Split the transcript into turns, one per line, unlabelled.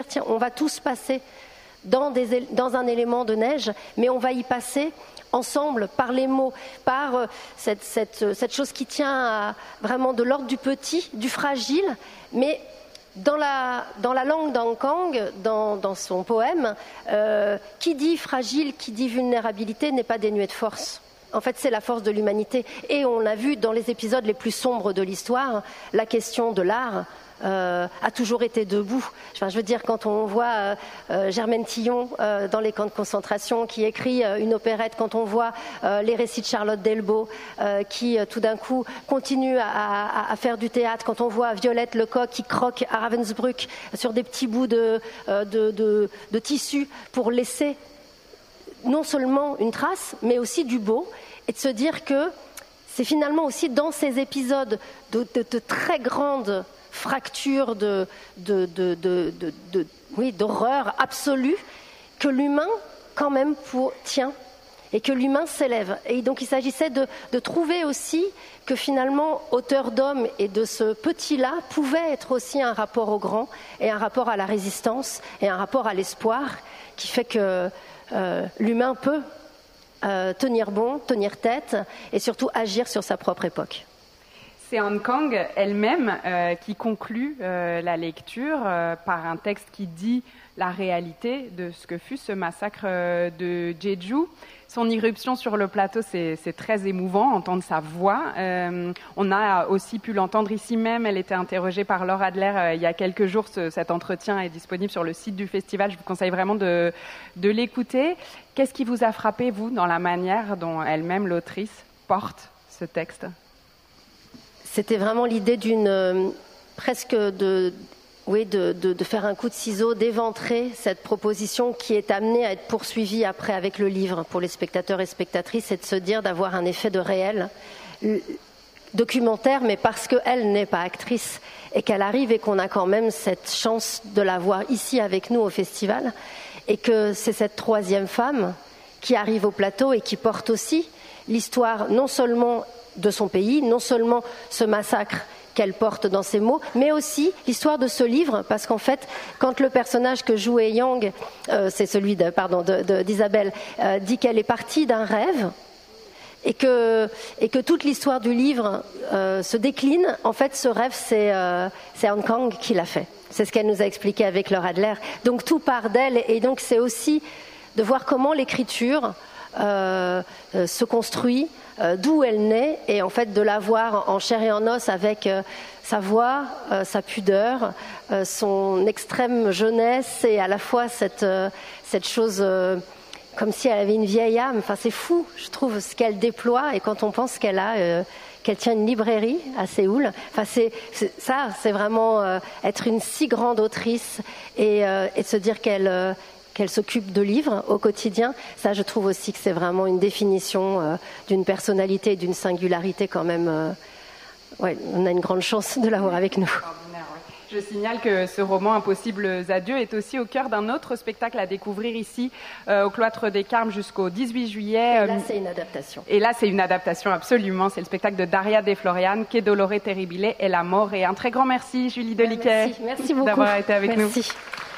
tiens, on va tous passer dans un élément de neige, mais on va y passer ensemble, par les mots, par cette chose qui tient vraiment de l'ordre du petit, du fragile, mais dans la langue d'An Kang, dans son poème, qui dit fragile, qui dit vulnérabilité n'est pas dénué de force. En fait, c'est la force de l'humanité. Et on a vu dans les épisodes les plus sombres de l'histoire, la question de l'art a toujours été debout. Enfin, je veux dire, quand on voit Germaine Tillon dans les camps de concentration qui écrit une opérette, quand on voit les récits de Charlotte Delbo qui tout d'un coup continue à faire du théâtre, quand on voit Violette Lecoq qui croque à Ravensbrück sur des petits bouts de tissu pour laisser non seulement une trace, mais aussi du beau, et de se dire que c'est finalement aussi dans ces épisodes de très grandes fractures d'horreur absolue que l'humain quand même tient et que l'humain s'élève. Et donc il s'agissait de trouver aussi que finalement Auteur d'homme et de ce petit-là pouvait être aussi un rapport au grand et un rapport à la résistance et un rapport à l'espoir qui fait que l'humain peut tenir bon, tenir tête et surtout agir sur sa propre époque.
C'est An Kang elle-même qui conclut la lecture par un texte qui dit la réalité de ce que fut ce massacre de Jeju. Son irruption sur le plateau, c'est très émouvant, entendre sa voix. On a aussi pu l'entendre ici même, elle était interrogée par Laure Adler il y a quelques jours. Cet entretien est disponible sur le site du festival, je vous conseille vraiment de l'écouter. Qu'est-ce qui vous a frappé, vous, dans la manière dont elle-même, l'autrice, porte ce texte ?
C'était vraiment l'idée presque de faire un coup de ciseau, d'éventrer cette proposition qui est amenée à être poursuivie après avec le livre pour les spectateurs et spectatrices, et de se dire d'avoir un effet de réel documentaire, mais parce qu'elle n'est pas actrice et qu'elle arrive et qu'on a quand même cette chance de la voir ici avec nous au festival, et que c'est cette troisième femme qui arrive au plateau et qui porte aussi l'histoire non seulement de son pays, non seulement ce massacre qu'elle porte dans ses mots, mais aussi l'histoire de ce livre, parce qu'en fait, quand le personnage que joue Yang, c'est celui d'Isabelle, dit qu'elle est partie d'un rêve, et que toute l'histoire du livre se décline, en fait, ce rêve, c'est An Kang qui l'a fait. C'est ce qu'elle nous a expliqué avec Laure Adler. Donc tout part d'elle, et donc c'est aussi de voir comment l'écriture se construit, d'où elle naît, et en fait de la voir en chair et en os avec sa voix, sa pudeur, son extrême jeunesse, et à la fois cette chose comme si elle avait une vieille âme. Enfin, c'est fou, je trouve, ce qu'elle déploie, et quand on pense qu'elle tient une librairie à Séoul, enfin c'est vraiment être une si grande autrice et de se dire qu'elle s'occupe de livres au quotidien. Ça, je trouve aussi que c'est vraiment une définition d'une personnalité, d'une singularité quand même. On a une grande chance de l'avoir avec nous.
Je signale que ce roman Impossibles adieux est aussi au cœur d'un autre spectacle à découvrir ici au Cloître des Carmes jusqu'au 18 juillet.
Et là, c'est une adaptation.
Et là, c'est une adaptation, absolument. C'est le spectacle de Daria De Florian, Che dolore terribile et la mort. Et un très grand merci, Julie Deliquet,
merci beaucoup
d'avoir été avec nous.
Merci.